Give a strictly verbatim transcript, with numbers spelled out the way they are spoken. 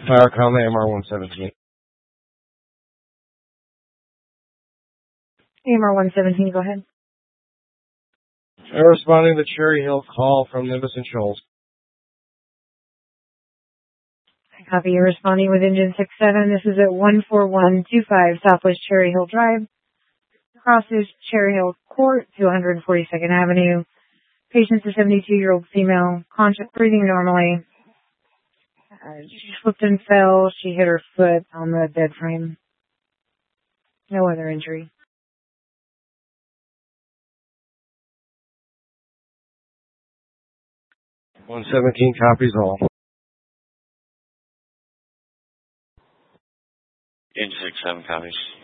Fire comma M R one seventeen. M R one seventeen, go ahead. I'm responding to Cherry Hill call from Nimbus and Shoals. Copy, you're responding with engine six seven. This is at one four one two five Southwest Cherry Hill Drive. Crosses Cherry Hill Court to one forty-second Avenue. Patient's a seventy-two-year-old female, conscious, breathing normally. Uh, she slipped and fell. She hit her foot on the bed frame. No other injury. one seventeen copies all. Engine six seven copies.